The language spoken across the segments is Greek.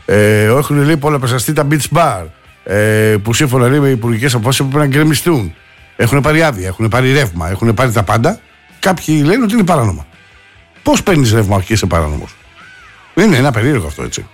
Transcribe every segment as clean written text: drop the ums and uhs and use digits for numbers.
Έχουν λέει πολλαπλασιαστεί τα beach bar, που σύμφωνα λέει με υπουργικές αποφάσεις πρέπει να γκρεμιστούν. Έχουν πάρει άδεια, έχουν πάρει ρεύμα, έχουν πάρει τα πάντα. Κάποιοι λένε ότι είναι παράνομα. Πώς παίρνεις ρεύμα και είσαι παράνομος? Είναι ένα περίεργο αυτό, έτσι.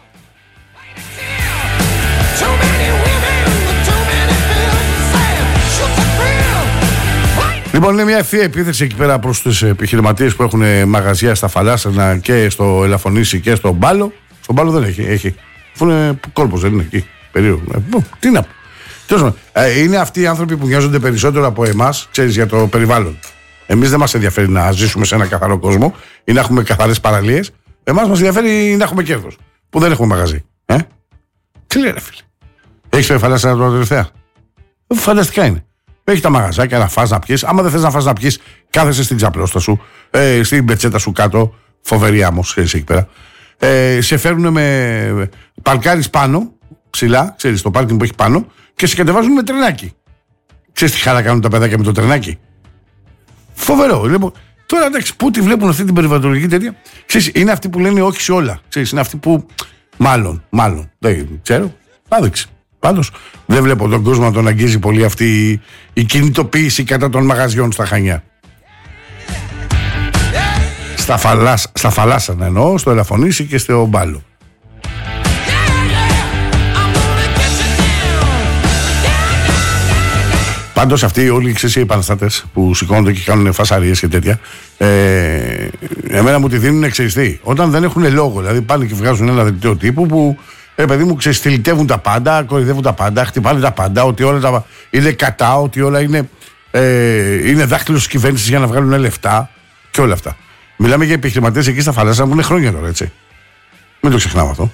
Λοιπόν, είναι μια ευθεία επίθεση εκεί πέρα προς τους επιχειρηματίες που έχουν μαγαζιά στα Φαλάσσανα και στο Ελαφωνήσι και στο Μπάλο. Στο Μπάλο δεν έχει. Αφού είναι κόλπος, δεν είναι εκεί. Περίεργο. Τι να πω. Είναι αυτοί οι άνθρωποι που νοιάζονται περισσότερο από εμάς, ξέρεις, για το περιβάλλον. Εμείς δεν μας ενδιαφέρει να ζήσουμε σε ένα καθαρό κόσμο ή να έχουμε καθαρές παραλίες. Εμάς μας ενδιαφέρει να έχουμε κέρδος. Που δεν έχουμε μαγαζί. Τι λέει, ρε φίλε. Έχεις το Φαλάσσανα τώρα τελευταία? Φανταστικά είναι. Έχει τα μαγαζάκια να φας να πιεις. Άμα δεν θες να φας να πιεις, κάθεσαι στην ξαπλώστα σου, στην πετσέτα σου κάτω. Φοβερή άμμος, ξέρεις εκεί πέρα. Σε φέρνουν με. Παρκάρεις πάνω, ψηλά, ξέρεις, το πάρκινγκ που έχει πάνω, και σε κατεβάζουν με τρενάκι. Ξέρεις τι χαρά κάνουν τα παιδάκια με το τρενάκι? Φοβερό. Λοιπόν, τώρα εντάξει, πού τη βλέπουν αυτή την περιβαλλοντική τέτοια? Ξέρεις, είναι αυτοί που λένε όχι σε όλα. Ξέρεις, είναι αυτοί που. Μάλλον. Δεν ξέρω. Άδειξε. Πάντως δεν βλέπω τον κόσμο να τον αγγίζει πολύ αυτή η κινητοποίηση κατά των μαγαζιών στα Χανιά. Στα Φαλάσσανα εννοώ, στο Ελαφωνήσι και στο Μπάλο. Πάντως αυτοί όλοι οι επαναστάτες που σηκώνονται και κάνουν φασαρίες και τέτοια, εμένα μου τη δίνουν εξαιριστή. Όταν δεν έχουν λόγο, δηλαδή πάνε και βγάζουν ένα δελτίο τύπου που παιδί μου ξεστιλιτεύουν τα πάντα, κορυδεύουν τα πάντα, χτυπάνε τα πάντα, ότι όλα είναι κατά, ότι όλα είναι δάχτυλο της κυβέρνησης για να βγάλουν λεφτά και όλα αυτά. Μιλάμε για επιχειρηματίες εκεί στα Φαλάσσανα που είναι χρόνια τώρα, έτσι. Μην το ξεχνάμε αυτό.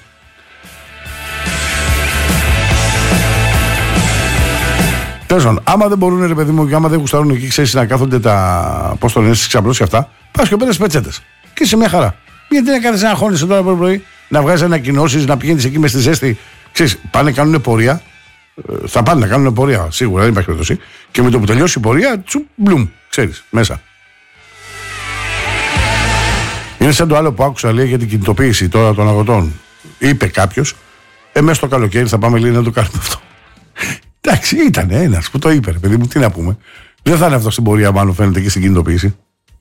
Τέλος, άμα δεν μπορούν, ρε παιδί μου, και άμα δεν γουστάρουν εκεί, ξέρεις, να κάθονται πώς το λένε, στις ξαπλώσεις και αυτά, πας και παίρνεις πετσέτες. Και είσαι μια χαρά. Γιατί να κάθεσαι να χώνεσαι τώρα πρωί, να βγάζεις ανακοινώσεις, να πηγαίνεις εκεί μες στη ζέστη. Ξέρεις, πάνε να κάνουν πορεία. Θα πάνε να κάνουν πορεία, σίγουρα, δεν υπάρχει περίπτωση. Και με το που τελειώσει η πορεία, μπλουμ, ξέρεις, μέσα. Είναι σαν το άλλο που άκουσα, λέει, για την κινητοποίηση τώρα των αγροτών. Είπε κάποιος, μέσα στο καλοκαίρι θα πάμε, λέει, να το κάνουμε αυτό. Εντάξει, ήταν ένας που το είπε, ρε παιδί μου, τι να πούμε. Δεν θα είναι αυτό στην πορεία, μάλλον φαίνεται, και στην κινητοποίηση.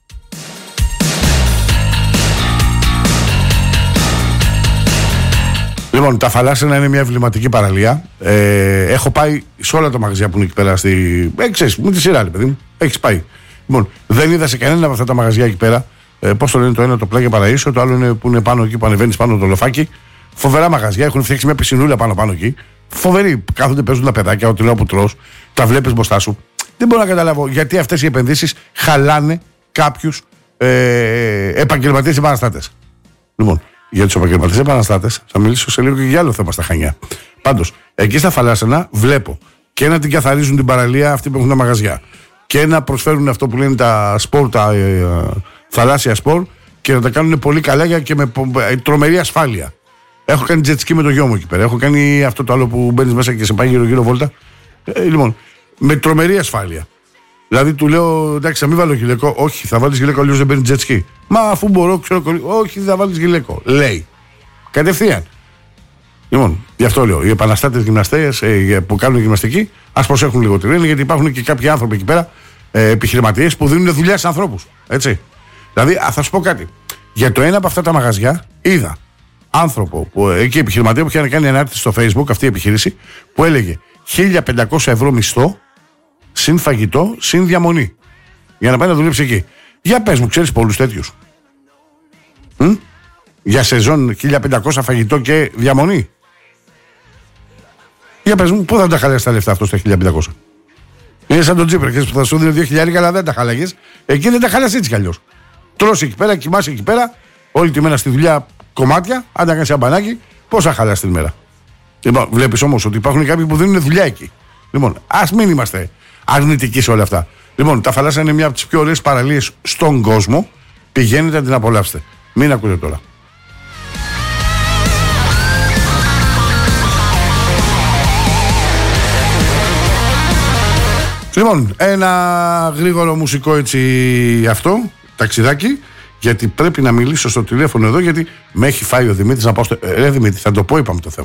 Λοιπόν, τα είναι μια εμβληματική παραλία. Έχω πάει σε όλα τα μαγαζιά που είναι εκεί πέρα. Ξέρεις, με τη σειρά, ρε παιδί μου. Έχεις πάει. Λοιπόν, δεν είδα σε κανένα από αυτά τα μαγαζιά εκεί πέρα. Πώς το λένε, το ένα το Πλάγια Παραΐσο, το άλλο είναι που είναι πάνω εκεί που ανεβαίνεις πάνω το λοφάκι. Φοβερά μαγαζιά, έχουν φτιάξει μια πισινούλα πάνω εκεί. Φοβεροί. Κάθονται, παίζουν τα παιδάκια, ό,τι λέω που τρως, τα βλέπεις μπροστά σου. Δεν μπορώ να καταλάβω γιατί αυτές οι επενδύσεις χαλάνε κάποιους επαγγελματίες επαναστάτες. Λοιπόν, για τους επαγγελματίες επαναστάτες θα μιλήσω σε λίγο και για άλλο θέμα στα Χανιά. Πάντως, εκεί στα Φαλάσσανα βλέπω και να την καθαρίζουν την παραλία αυτοί που έχουν τα μαγαζιά και να προσφέρουν αυτό που λένε τα σπορ, τα θαλάσσια σπορ, και να τα κάνουν πολύ καλά και με τρομερή ασφάλεια. Έχω κάνει jet ski με το γιο μου εκεί πέρα. Έχω κάνει αυτό το άλλο που μπαίνεις μέσα και σε πάει γύρω-γύρω βόλτα. Λοιπόν, με τρομερή ασφάλεια. Δηλαδή του λέω, εντάξει, θα μην βάλω γυλαίκο. Όχι, θα βάλεις γυλαίκο, αλλιώς δεν παίρνει jet ski. Μα αφού μπορώ, ξέρω. Όχι, θα βάλεις γυλαίκο. Λέει. Κατευθείαν. Λοιπόν, γι' αυτό λέω. Οι επαναστάτες γυμναστές που κάνουν γυμναστική, ας προσέχουν λίγο τι λένε, γιατί υπάρχουν και κάποιοι άνθρωποι εκεί πέρα, επιχειρηματίες, που δίνουν δουλειά σε ανθρώπους. Έτσι. Δηλαδή, θα σου πω κάτι. Για το ένα από αυτά τα μαγαζιά είδα άνθρωπο, εκεί επιχειρηματία που είχε κάνει ανάρτηση στο Facebook, αυτή η επιχείρηση, που έλεγε 1.500 ευρώ μισθό, συν φαγητό, συν διαμονή. Για να πάει να δουλέψει εκεί. Για πες μου, ξέρεις πολλούς τέτοιους? Για σεζόν 1.500 φαγητό και διαμονή. Για πες μου, πού θα τα χαλάσει τα λεφτά αυτό στα 1.500? Είναι σαν τον Τσίπρα, που θα σου δίνει 2.000, αλλά δεν τα χάλαγες. Εκεί δεν τα χάλασε έτσι κι αλλιώς. Τρως εκεί πέρα, κοιμάσαι εκεί πέρα, όλη τη μέρα στη δουλειά κομμάτια, αν τα κάνεις αμπανάκι, πόσα χαλάσει την μέρα. Λοιπόν, βλέπεις όμως ότι υπάρχουν κάποιοι που δίνουν δουλειά εκεί. Λοιπόν, ας μην είμαστε αρνητικοί σε όλα αυτά. Λοιπόν, τα Φαλάσσια είναι μια από τις πιο ωραίες παραλίες στον κόσμο. Πηγαίνετε να την απολαύσετε. Μην ακούτε τώρα. Λοιπόν, ένα γρήγορο μουσικό έτσι αυτό, ταξιδάκι, γιατί πρέπει να μιλήσω στο τηλέφωνο εδώ, γιατί με έχει φάει ο Δημήτρης να πάω στο... Δημήτρη, θα το πω, είπαμε το θέμα.